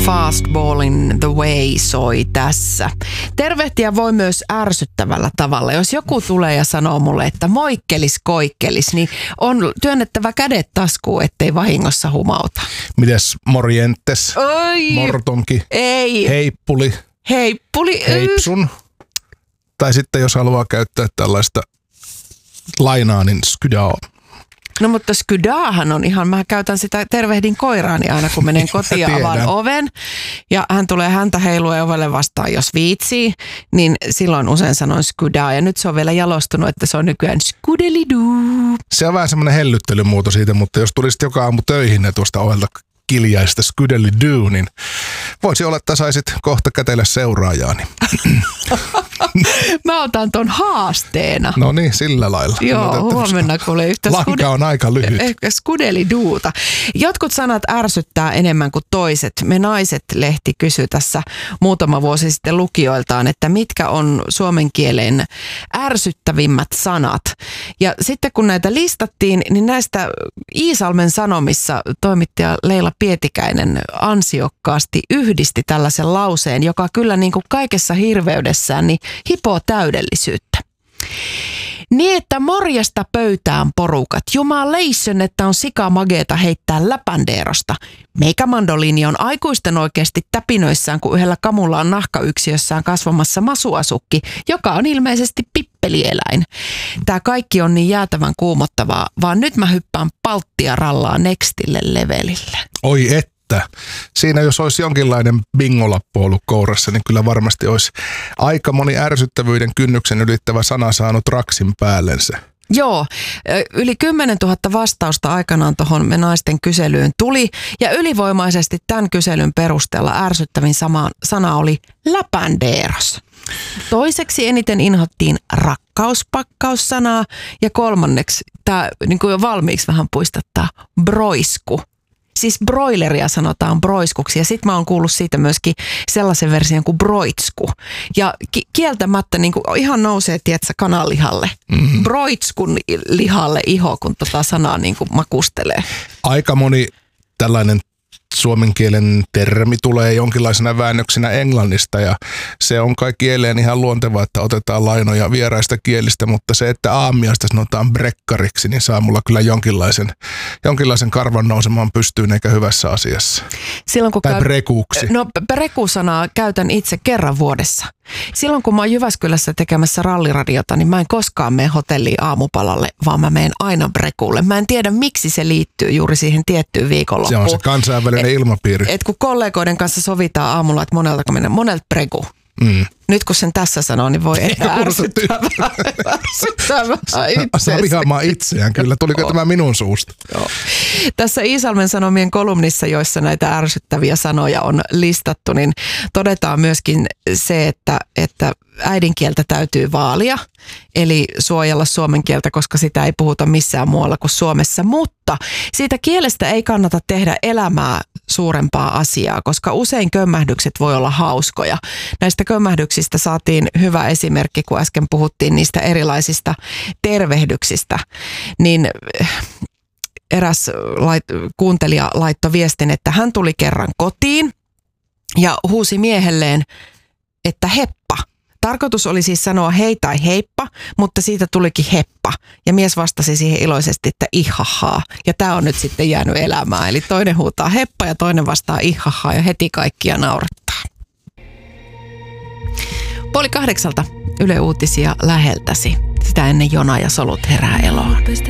Fastballin The Way soi tässä. Tervehtiä voi myös ärsyttävällä tavalla. Jos joku tulee ja sanoo mulle, että moikkelis koikkelis, niin on työnnettävä kädet taskuun, ettei vahingossa humauta. Mites morjentes? Oi. Mortonki? Ei. Heippuli? Heippuli. Heipsun? Tai sitten jos haluaa käyttää tällaista lainaa, niin skydaa. No mutta skydaahan on ihan, mä käytän sitä, tervehdin koiraani aina kun menen kotiin ja avaan oven. Ja hän tulee häntä heilua ovelle vastaan, jos viitsii, niin silloin usein sanon skydaa. Ja nyt se on vielä jalostunut, että se on nykyään skudeliduu. Se on vähän semmoinen hellyttelymuoto siitä, mutta jos tulisit joka aamu töihin ja tuosta ovelta kiljaista skudeliduu, niin voisi olla, että saisit kohta kätellä seuraajaani. Mä otan ton haasteena. No niin, sillä lailla. Joo, huomenna kuulee yhtä lanka on aika lyhyt. Skudeliduuta. Jotkut sanat ärsyttää enemmän kuin toiset. Me Naiset-lehti kysyi tässä muutama vuosi sitten lukijoiltaan, että mitkä on suomen kielen ärsyttävimmät sanat. Ja sitten kun näitä listattiin, niin näistä Iisalmen Sanomissa toimittaja Leila Pietikäinen ansiokkaasti yhdisti tällaisen lauseen, joka kyllä niin kuin kaikessa hirveydessään niin hipoo täydellisyyttä. Niin, että morjesta pöytään porukat. Jumaleison, että on sikamageeta heittää läpändeerosta. Meikä mandoliini on aikuisten oikeasti täpinöissään, kun yhdellä kamulla on nahkayksiössään kasvamassa masuasukki, joka on ilmeisesti pippelieläin. Tää kaikki on niin jäätävän kuumottavaa, vaan nyt mä hyppään palttia rallaa nextille levelille. Oi että. Siinä jos olisi jonkinlainen bingolappu ollut kourassa, niin kyllä varmasti olisi aika moni ärsyttävyyden kynnyksen ylittävä sana saanut raksin päällensä. Joo, yli 10 000 vastausta aikanaan tuohon Me Naisten kyselyyn tuli ja ylivoimaisesti tämän kyselyn perusteella ärsyttävin sana oli läpändeeros. Toiseksi eniten inhottiin rakkauspakkaussanaa ja kolmanneksi, tämä niin kuin jo valmiiksi vähän puistattaa, broisku. Siis broileria sanotaan broiskuksi ja sit mä oon kuullut siitä myöskin sellaisen version kuin broitsku. Ja kieltämättä niin kuin ihan nousee, tietsä, kananlihalle. Mm-hmm. Broitskun lihalle iho, kun tota sanaa niin kuin makustelee. Aika moni tällainen suomen kielen termi tulee jonkinlaisena väännöksenä englannista ja se on kai kieleen ihan luontevaa, että otetaan lainoja vieraista kielistä, mutta se, että aamiaista sanotaan brekkariksi, niin saa mulla kyllä jonkinlaisen karvan nousemaan pystyyn eikä hyvässä asiassa. Tai brekuuksi. No breku-sanaa käytän itse kerran vuodessa. Silloin kun mä oon Jyväskylässä tekemässä ralliradiota, niin mä en koskaan mene hotelliin aamupalalle, vaan mä menen aina brekulle. Mä en tiedä, miksi se liittyy juuri siihen tiettyyn viikonloppuun. Se on se kansainvälinen ilmapiiri. Et kun kollegoiden kanssa sovitaan aamulla, että monelta mennään, monelta breku. Mm. Nyt kun sen tässä sanoo, niin voi ehkä ärsyttää Saa vihaamaan itseään, kyllä. Tuliko tämä minun suusta? Joo. Tässä Iisalmen Sanomien kolumnissa, joissa näitä ärsyttäviä sanoja on listattu, niin todetaan myöskin se, että äidinkieltä täytyy vaalia, eli suojella suomen kieltä, koska sitä ei puhuta missään muualla kuin Suomessa, mutta siitä kielestä ei kannata tehdä elämää suurempaa asiaa, koska usein kömmähdykset voi olla hauskoja. Näistä kömmähdyksistä saatiin hyvä esimerkki, kun äsken puhuttiin niistä erilaisista tervehdyksistä, niin eräs kuuntelija laittoi viestin, että hän tuli kerran kotiin ja huusi miehelleen, että heppa. Tarkoitus oli siis sanoa hei tai heippa, mutta siitä tulikin heppa. Ja mies vastasi siihen iloisesti, että ihahaa. Ja tämä on nyt sitten jäänyt elämään. Eli toinen huutaa heppa ja toinen vastaa ihahaa ja heti kaikkia naurattaa. 7:30 Yle Uutisia läheltäsi. Sitä ennen Jona ja Solut herää eloon.